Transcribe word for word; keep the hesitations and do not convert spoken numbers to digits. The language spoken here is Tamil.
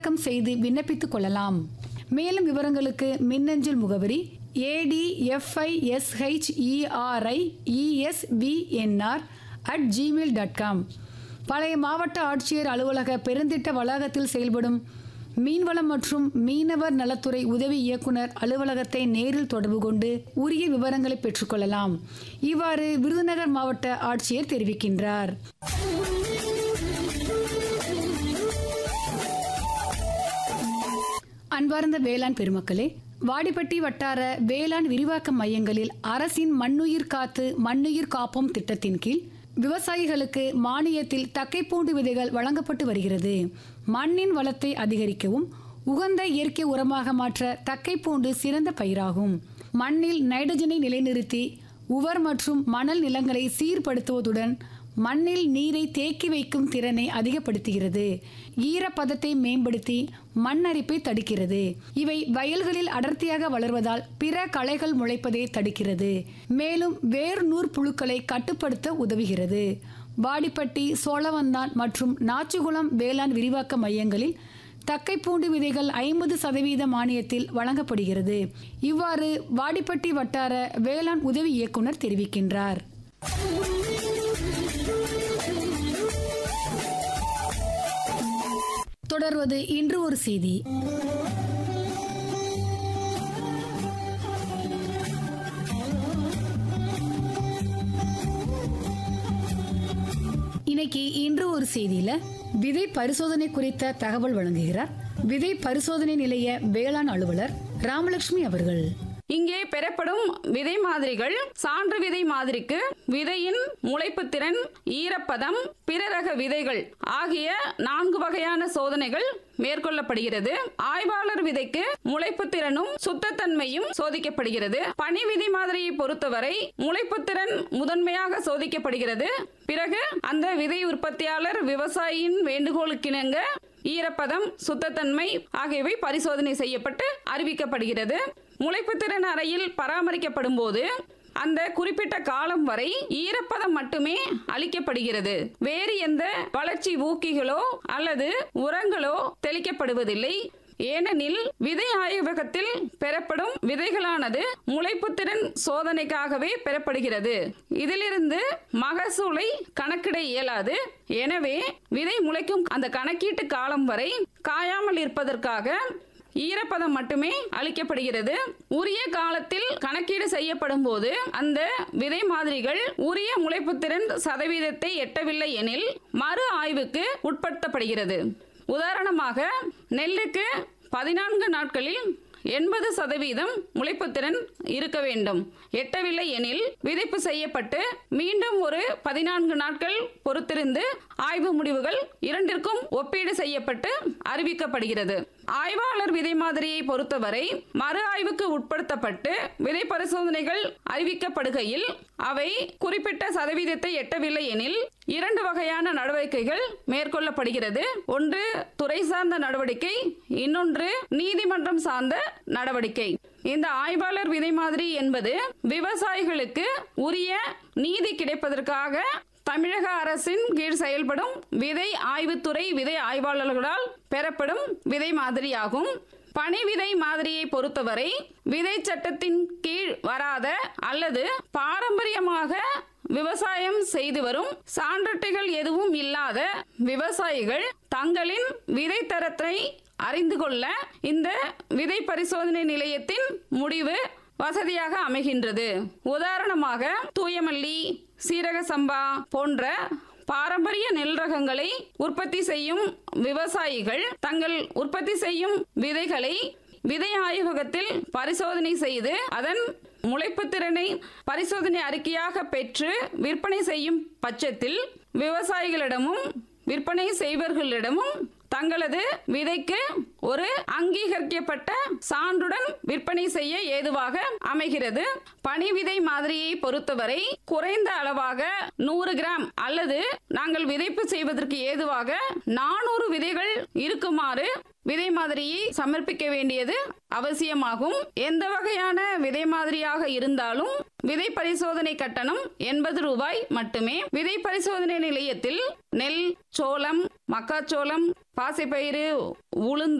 பதிவிறக்கம் செய்து விண்ணப்பித்துக் கொள்ளலாம். மேலும் விவரங்களுக்கு மின்னஞ்சல் முகவரி ஏடிஎஃப்ஐஎஸ்ஹெச்இஆர்ஐஇஎஸ்விஎன்ஆர் அட் ஜிமெயில் டாட் காம். பழைய மாவட்ட ஆட்சியர் அலுவலக பெருந்திட்ட வளாகத்தில் செயல்படும் மீன்வளம் மற்றும் மீனவர் நலத்துறை உதவி இயக்குனர் அலுவலகத்தை நேரில் தொடர்பு கொண்டு உரிய விவரங்களை பெற்றுக்கொள்ளலாம். இவ்வாறு விருதுநகர் மாவட்ட ஆட்சியர் தெரிவிக்கின்றார். அன்பார்ந்த வேளாண் பெருமக்களே, வாடிப்பட்டி வட்டார வேளாண் விரிவாக்க மையங்களில் அரசின் மண்ணுயிர் காத்து மண்ணுயிர் காப்போம் திட்டத்தின் கீழ் விவசாயிகளுக்கு மானியத்தில் தக்கைப்பூண்டு விதைகள் வழங்கப்பட்டு வருகிறது. மண்ணின் வளத்தை அதிகரிக்கவும் உகந்த இயற்கை உரமாக மாற்ற தக்கைப்பூண்டு சிறந்த பயிராகும். மண்ணில் நைட்ரஜனை நிலைநிறுத்தி உவர் மற்றும் மணல் நிலங்களை சீர்படுத்துவதுடன் மண்ணில் நீரை தேக்கி வைக்கும் திறனை அதிகப்படுத்துகிறது. ஈரப்பதத்தை மேம்படுத்தி மண் அரிப்பை தடுக்கிறது. இவை வயல்களில் அடர்த்தியாக வளர்வதால் பிற களைகள் முளைப்பதை தடுக்கிறது. மேலும் வேர் நூற் புழுக்களை கட்டுப்படுத்த உதவுகிறது. வாடிப்பட்டி, சோழவந்தான் மற்றும் நாச்சிகுளம் வேளாண் விரிவாக்க மையங்களில் தக்கைப்பூண்டு விதைகள் ஐம்பது சதவீத மானியத்தில் வழங்கப்படுகிறது. இவ்வாறு வாடிப்பட்டி வட்டார வேளாண் உதவி இயக்குனர் தெரிவிக்கின்றார். தொடர்வது இன்று ஒரு செய்தி. இன்னைக்கு இன்று ஒரு செய்தியில விதை பரிசோதனை குறித்த தகவல் வழங்குகிறார் விதை பரிசோதனை நிலைய வேளாண் அலுவலர் ராமலட்சுமி அவர்கள். இங்கே பெறப்படும் விதை மாதிரிகள் சான்று விதை மாதிரிக்கு விதையின் முளைப்பு திறன், ஈரப்பதம், பிற ரக விதைகள் ஆகிய நான்கு வகையான சோதனைகள் மேற்கொள்ளப்படுகிறது. ஆய்வாளர் விதைக்கு முளைப்பு திறனும் சுத்தத்தன்மையும் சோதிக்கப்படுகிறது. பனி விதை மாதிரியை பொறுத்தவரை முளைப்பு திறன் முதன்மையாக சோதிக்கப்படுகிறது. பிறகு அந்த விதை உற்பத்தியாளர் விவசாயியின் வேண்டுகோளுக்கிணங்க ஈரப்பதம், சுத்தத்தன்மை ஆகியவை பரிசோதனை செய்யப்பட்டு அறிவிக்கப்படுகிறது. முளைப்பு திறன் அறையில் பராமரிக்கப்படும் போது அந்த குறிப்பிட்ட காலம் வரை ஈரப்பதம் மட்டுமே அளிக்கப்படுகிறது. வேறு எந்த வளர்ச்சி ஊக்கிகளோ அல்லது உரங்களோ தெளிக்கப்படுவதில்லை. ஏனெனில் விதை ஆய்வகத்தில் பெறப்படும் விதைகளானது முளைப்புத்திறன் சோதனைக்காகவே பெறப்படுகிறது. இதிலிருந்து மகசூலை கணக்கிட இயலாது. எனவே விதை முளைக்கும் அந்த கணக்கீட்டு காலம் வரை காயாமல் இருப்பதற்காக ஈரப்பதம் மட்டுமே அளிக்கப்படுகிறது. உரிய காலத்தில் கணக்கீடு செய்யப்படும் போது அந்த விதை மாதிரிகள் உரிய முளைப்புத்திறன் சதவீதத்தை எட்டவில்லை எனில் மறு ஆய்வுக்கு உட்படுத்தப்படுகிறது. உதாரணமாக நெல்லுக்கு பதினான்கு நாட்களில் எண்பது சதவீதம் முளைப்புத்திறன் இருக்க வேண்டும். எட்டவில்லை எனில் விதைப்பு செய்யப்பட்டு மீண்டும் ஒரு பதினான்கு நாட்கள் பொறுத்திருந்து ஆய்வு முடிவுகள் இரண்டிற்கும் ஒப்பீடு செய்யப்பட்டு அறிவிக்கப்படுகிறது. ஆய்வாளர் விதை மாதிரியை பொறுத்தவரை மறு ஆய்வுக்கு உட்படுத்தப்பட்டு விதை பரிசோதனைகள் அறிவிக்கப்படுகையில் அவை குறிப்பிட்ட சதவீதத்தை எட்டவில்லை எனில் இரண்டு வகையான நடவடிக்கைகள் மேற்கொள்ளப்படுகிறது. ஒன்று துறை சார்ந்த நடவடிக்கை, இன்னொன்று நீதிமன்றம் சார்ந்த நடவடிக்கை. இந்த ஆய்வாளர் விதை மாதிரி என்பது விவசாயிகளுக்கு உரிய நீதி கிடைப்பதற்காக தமிழக அரசின் கீழ் செயல்படும் விதை ஆய்வுத்துறை விதை ஆய்வாளர்களால் பெறப்படும் விதை மாதிரியாகும். பனி விதை மாதிரியை பொறுத்தவரை விதை சட்டத்தின் கீழ் வராத அல்லது பாரம்பரியமாக விவசாயம் செய்து வரும் சான்றட்டைகள் எதுவும் இல்லாத விவசாயிகள் தங்களின் விதை தரத்தை அறிந்து கொள்ள இந்த விதை பரிசோதனை நிலையத்தின் முடிவு வசதியாக அமைகின்றது. உதாரணமாக தூயமல்லி, சீரக சம்பா போன்ற பாரம்பரிய நெல் ரகங்களை உற்பத்தி செய்யும் விவசாயிகள் தங்கள் உற்பத்தி செய்யும் விதைகளை விதை ஆய்வகத்தில் பரிசோதனை செய்து அதன் முளைப்பு திறனை பரிசோதனை அறிக்கையாக பெற்று விற்பனை செய்யும் பட்சத்தில் விவசாயிகளிடமும் விற்பனை செய்வர்களிடமும் தங்களது விதைக்கு ஒரு அங்கீகரிக்கப்பட்ட சான்றுடன் விற்பனை செய்ய ஏதுவாக அமைகிறது. பனி விதை மாதிரியை பொறுத்தவரை குறைந்த அளவாக நூறு கிராம் அல்லது நாங்கள் விதைப்பு செய்வதற்கு ஏதுவாக நானூறு விதைகள் இருக்குமாறு விதை மாதிரியை சமர்ப்பிக்க வேண்டியது அவசியமாகும். எந்த வகையான விதை மாதிரியாக இருந்தாலும் விதை பரிசோதனை கட்டணம் எண்பது ரூபாய் மட்டுமே. விதை பரிசோதனை நிலையத்தில் நெல், சோளம், மக்காச்சோளம், பாசிப்பயிறு, உளுந்து